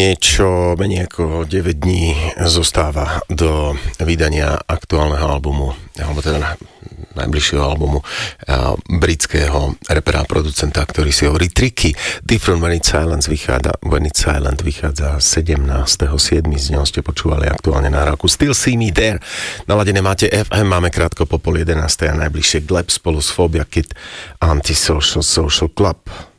Niečo menej ako 9 dní zostáva do vydania aktuálneho albumu, alebo teda najbližšieho albumu britského repera a producenta, ktorý si hovorí Tricky. Different When It's Silent vychádza 17.7. Z neho ste počúvali aktuálne na roku Still See Me There. Naladené máte FM, máme krátko po 10:30 a najbližšie Gleb spolu s Phobia Kid Antisocial Social Club.